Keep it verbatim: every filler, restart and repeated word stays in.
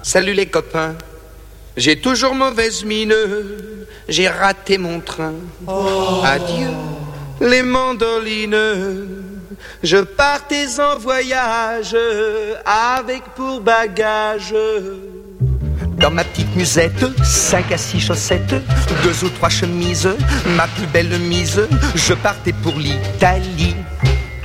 Salut les copains, j'ai toujours mauvaise mine, j'ai raté mon train. Oh. Adieu les mandolines, je partais en voyage avec pour bagage. Dans ma petite musette, cinq à six chaussettes, deux ou trois chemises, ma plus belle mise, je partais pour l'Italie.